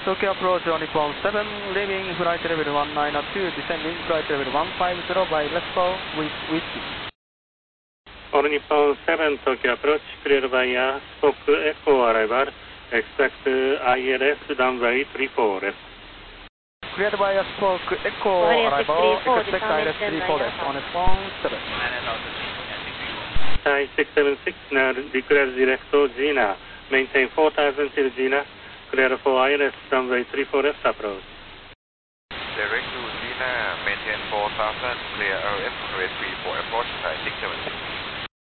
Tokyo approach on Nippon 7, leaving flight level 192, descending flight level 150 by left four with whiskey. On Nippon 7, Tokyo approach, cleared by Spock Echo arrival, expect ILS runway 34 left. Cleared by Spock Echo arrival, expect ILS 34 left on Nippon 7. Thai 676, now declare direct to Gina, maintain 4000 till Gina, clear for ILS runway 34 left approach. Direct to Gina, maintain 4000, clear LS runway 34 approach, Thai 676.